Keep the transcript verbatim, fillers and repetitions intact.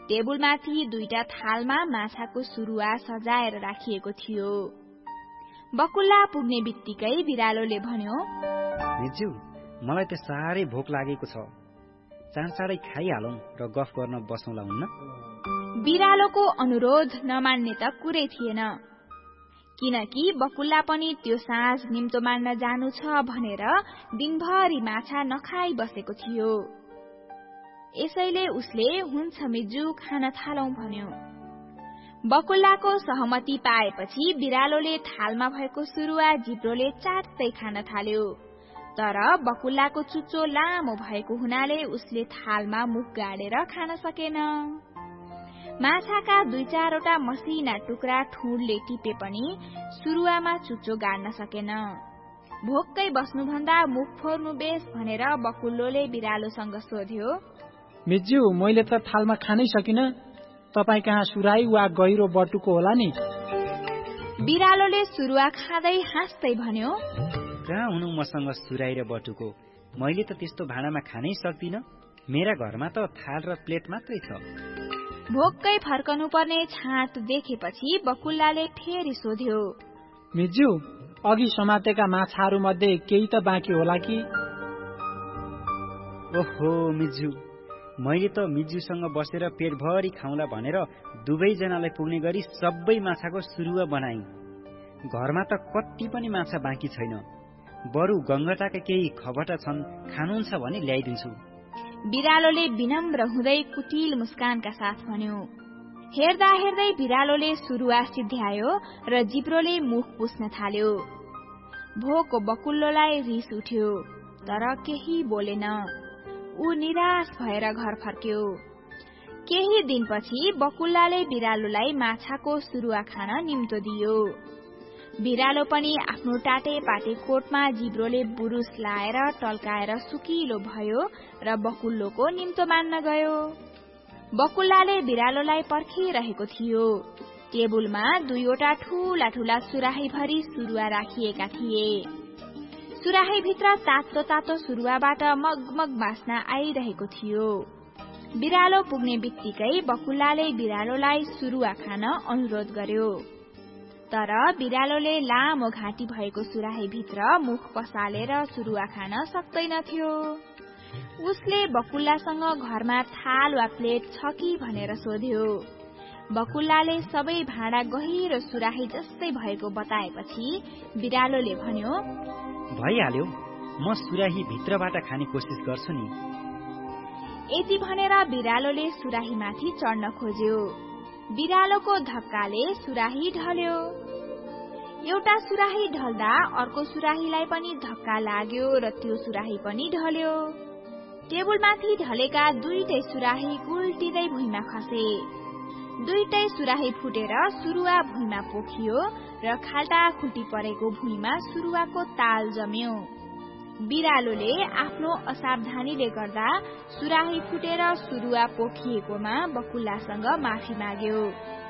टेबुलमाथि दुईटा थालमा माछाको सुरुवा सजाएर राखिएको थियो। बकुल्ला पुग्ने बित्तिकै बिरालोले भन्यो, मिज्यू, मलाई त साह्रै भोक लागेको छ। चाँडै खाइहालौं र गफ गर्न बसौँला हुन्न? बिरालोको अनुरोध नमान्ने त कुरै थिएन, किनकि बकुल्ला पनि त्यो साँझ निम्तो मान्न जानु छ भनेर दिनभरि माछा नखाई बसेको थियो। यसैले उसले हुन्छ मिज्जू, खान थालौं भन्यो। बकुल्लाको सहमति पाएपछि बिरालोले थालमा भएको सुरुवा जिब्रोले चाट्दै खान थाल्यो। तर बकुल्लाको चुच्चो लामो भएको हुनाले उसले थालमा मुख गाडेर खान सकेन। माछाका दुई चारवटा मसिना टुक्रा ठुँडले टिपे पनि सुरुवामा चुच्चो गाड्न सकेन। भोक्कै बस्नुभन्दा मुख फोर्नु बेस भनेर बकुल्लोले बिरालोसँग सोध्यो, मिज्यू, मैले त थालमा खानै सकिन। तपाईँ कहाँ सुराई वा गहिरो बटुको होला नि? बिरालोले सुरुवा खाँदै हाँस्दै भन्यो, कहाँ हुनु मसँग सुराई र बटुको? मैले त त्यस्तो भाँडामा खानै सक्दिन। मेरा घरमा त थाल र प्लेट मात्रै छ। भोक्कै फर्कनु पर्ने छाँट देखेपछि बकुल्लाले फेरि सोध्यो, मिज्यू, अघि समातेका माछाहरू मध्ये केही त बाँकी होला कि? ओहो मिज्यू, मैले त मिज्यूसँग बसेर पेटभरि खाउँला भनेर दुवैजनालाई पुग्ने गरी सबै माछाको सुरुवा बनाएँ। घरमा त कति पनि माछा बाँकी छैन। बरु गङ्गटाका केही खबटा छन्, खानुहुन्छ भने ल्याइदिन्छु। बिरालोले विनम्र हुँदै कुटिल मुस्कानका साथ भन्यो। हेर्दा हेर्दै बिरालोले सुरुवा सिध्यायो र जिब्रोले मुख पुस्न थाल्यो। भोको बकुल्लोलाई रिस उठ्यो, तर केही बोलेन। ऊ निराश भएर घर फर्क्यो। केही दिनपछि बकुल्लाले बिरालोलाई माछाको सुरुवा खान निम्तो दियो। बिरालो पनि आफ्नो टाटे पाटे कोटमा जिब्रोले बुरुस लाएर टल्काएर सुकिलो भयो र बकुल्लोको निम्तो मान्न गयो। बकुल्लाले बिरालोलाई पर्खिरहेको थियो। टेबुलमा दुईवटा ठूला ठूला सुराही भरी सुरुवा राखिएका थिए। सुराही भित्र तातो तातो सुरुवाबाट मगमग बास्ना आइरहेको थियो। बिरालो पुग्ने बित्तिकै बकुल्लाले बिरालोलाई सुरुवा खान अनुरोध गर्यो। तर बिरालोले लामो घाँटी भएको सुराही भित्र मुख पसालेर सुरुवा खान सक्दैनथ्यो। उसले बकुल्लासँग घरमा थाल वा प्लेट छ कि भनेर सोध्यो। बकुल्लाले सबै भाँडा गहिरो सुराही जस्तै भएको बताएपछि बिरालोले भन्यो, भइहाल्यो, म सुराही भित्रबाट खाने कोसिस गर्छु नि। यति भनेर बिरालोले सुराहीमाथि चढ्न खोज्यो। बिरालोको धक्काले सुराही ढल्यो। एउटा सुराही ढल्दा अर्को सुराहीलाई पनि धक्का लाग्यो र त्यो सुराही पनि ढल्यो। टेबुलमाथि ढलेका दुईटै सुराही उल्टिँदै भुइँमा खसे। दुईटै सुराही फुटेर सुरुवा भुइँमा पोखियो र खाल्टा खुल्टी परेको भुइँमा सुरुवाको ताल जम्यो। बिरालोले आफ्नो असावधानीले गर्दा सुराही फुटेर सुरुवा पोखिएकोमा बकुल्लासँग माफी माग्यो।